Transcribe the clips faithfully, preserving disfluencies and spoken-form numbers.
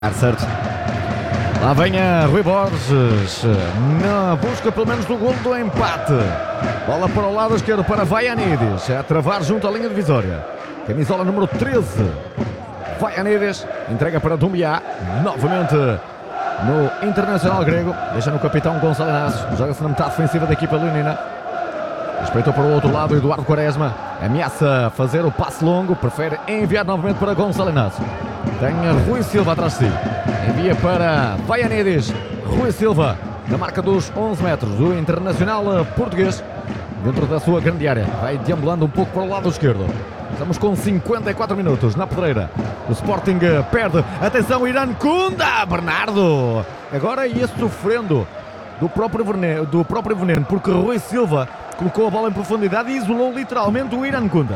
Certo. Lá vem a Rui Borges na busca pelo menos do golo do empate. Bola para o lado esquerdo para Vaianides, a travar junto à linha divisória. Camisola número treze. Vaianides entrega para Doumbia, novamente no Internacional grego. Deixa no capitão Gonçalo Inácio. Joga-se na metade defensiva da equipa leonina. Respeitou para o outro lado Eduardo Quaresma. Ameaça fazer o passe longo. Prefere enviar novamente para Gonçalo Inácio. Tem Rui Silva atrás de si. Envia para Vaianides. Rui Silva na marca dos onze metros do Internacional português. Dentro da sua grande área. Vai deambulando um pouco para o lado esquerdo. Estamos com cinquenta e quatro minutos na pedreira. O Sporting perde. Atenção, Irankunda. Bernardo. Agora ia sofrendo do próprio veneno, do próprio veneno, porque Rui Silva colocou a bola em profundidade e isolou literalmente o Irankunda.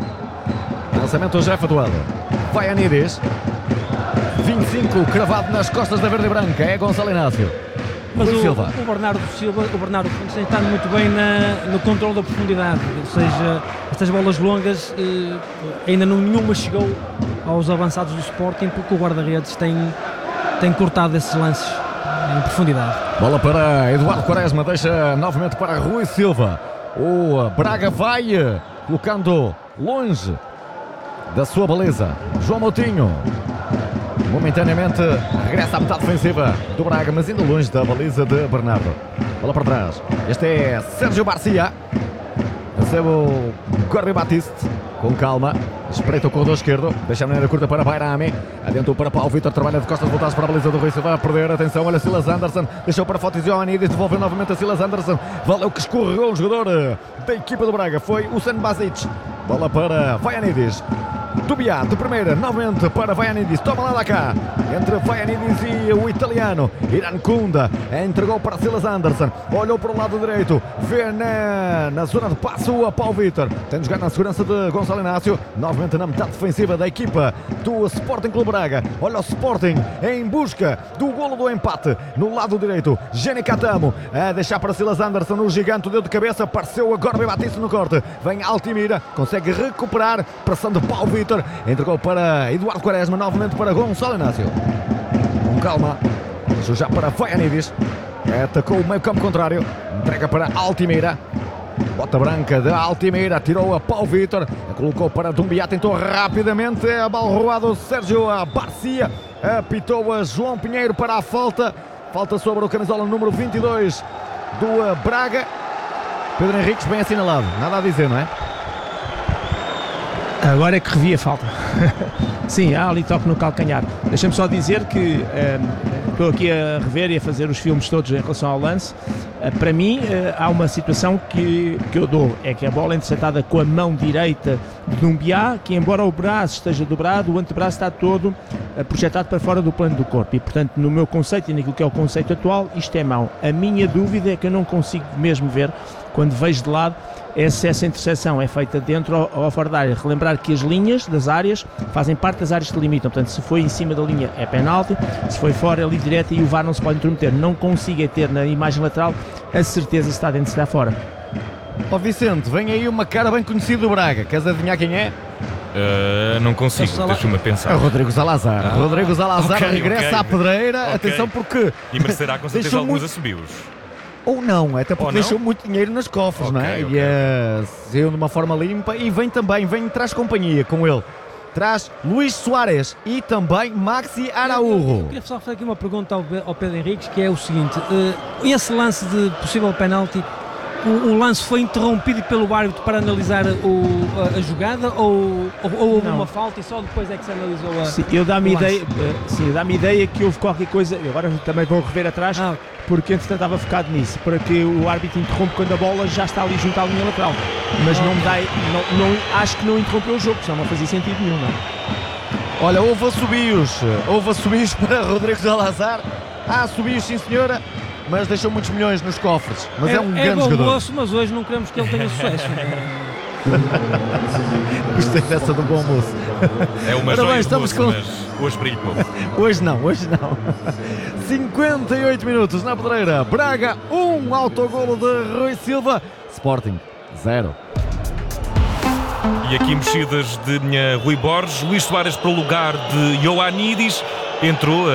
Lançamento já efetuado. Vaianides. vinte e cinco cravado nas costas da verde e branca. É Gonçalo Inácio. Mas o, Silva. o Bernardo Silva, o Bernardo Fontes está muito bem na, no controle da profundidade, ou seja, estas bolas longas eh, ainda não, nenhuma chegou aos avançados do Sporting, porque o guarda-redes tem, tem cortado esses lances em profundidade. Bola para Eduardo Quaresma, deixa novamente para Rui Silva. O Braga vai colocando longe da sua baliza. João Moutinho momentaneamente regressa à metade defensiva do Braga, mas ainda longe da baliza de Bernardo. Bola para trás. Este é Sérgio Garcia. Recebe o Gorbi Batiste com calma. Espreita o corredor esquerdo. Deixa a maneira curta para Bairami. Adiantou para Paulo Vitor. Trabalha de costas voltadas para a baliza do Rui Silva. Vai a perder. Atenção, olha Silas Anderson. Deixou para Fotis Ioannidis. Devolveu novamente a Silas Anderson. Valeu que escorregou o jogador da equipa do Braga. Foi o Sen Basic. Bola para Vaianides. Doumbia de primeira, novamente para Vaianides. Toma lá da cá. Entre Vaianides e o italiano Irankunda. Entregou para Silas Anderson. Olhou para o lado direito. Vê na, na zona de passo a Paulo Vitor. Tem de jogar na segurança de Gonçalo Inácio. Novamente na metade defensiva da equipa do Sporting Clube Braga. Olha o Sporting em busca do golo do empate. No lado direito, Geni Catamo a deixar para Silas Anderson. O gigante deu de cabeça. Apareceu a Gorbi Batiste no corte. Vem Altimira. Consegue recuperar. Pressão de Paulo Vitor. Entregou para Eduardo Quaresma, novamente para Gonçalo Inácio. Com calma. Deixou já para Vaianides. Atacou o meio campo contrário. Entrega para Altimira. Bota branca de Altimira. Tirou a Paulo Vitor. Colocou para Doumbia. Tentou rapidamente. A bola roubada. Sérgio Garcia. Apitou a João Pinheiro para a falta. Falta sobre o camisola número vinte e dois do Braga. Pedro Henriques bem assinalado. Nada a dizer, não é? Agora é que revi a falta. Sim, há ali toque no calcanhar. Deixa-me só dizer que um, estou aqui a rever e a fazer os filmes todos em relação ao lance. Uh, para mim, uh, há uma situação que, que eu dou. É que a bola é interceptada com a mão direita de Doumbia, que embora o braço esteja dobrado, o antebraço está todo uh, projetado para fora do plano do corpo. E, portanto, no meu conceito e naquilo que é o conceito atual, isto é mão. A minha dúvida é que eu não consigo mesmo ver, quando vejo de lado, é se essa interseção é feita dentro ou, ou fora da área. Relembrar que as linhas das áreas fazem parte das áreas que delimitam. Portanto, se foi em cima da linha é penalti, se foi fora é livre direta e o V A R não se pode intrometer. Não consigo ter na imagem lateral a certeza se está dentro ou se está fora. Ó oh Vicente, vem aí uma cara bem conhecida do Braga. Queres adivinhar quem é? Uh, não consigo, deixa-me pensar. É o Rodrigo Salazar. Ah, Rodrigo Salazar okay, regressa okay. à pedreira. Okay. Atenção porque... E merecerá com certeza alguns muito... assobios. Ou não, até porque deixou muito dinheiro nos cofres, okay, não é? Okay, e uh, saiu de uma forma limpa e vem também, vem, traz companhia com ele. Traz Luís Soares e também Maxi Araújo. Eu queria só fazer aqui uma pergunta ao, ao Pedro Henriques, que é o seguinte. Uh, esse lance de possível penalti, o, o lance foi interrompido pelo árbitro para analisar o, a, a jogada ou, ou, ou houve uma falta e só depois é que se analisou a sim, eu dá-me ideia, sim, dá-me ideia que houve qualquer coisa, agora também vou rever atrás, ah, porque entretanto estava focado nisso, para que o árbitro interrompe quando a bola já está ali junto à linha lateral. Mas não me dá, não, não, acho que não interrompeu o jogo, senão não fazia sentido nenhum, não. Olha, houve assobios, houve assobios para Rodrigo Salazar. Há assobios, sim senhora, mas deixou muitos milhões nos cofres. Mas é, é um é grande jogador. Moço, mas hoje não queremos que ele tenha sucesso. Gostei dessa do bom moço. É uma Ora joia bem, estamos moço, com... mas hoje brilho pouco. Hoje não, hoje não. cinquenta e oito minutos na pedreira. Braga, um autogolo de Rui Silva. Sporting, zero. E aqui mexidas de minha Rui Borges. Luís Soares para o lugar de Ioannidis. entrou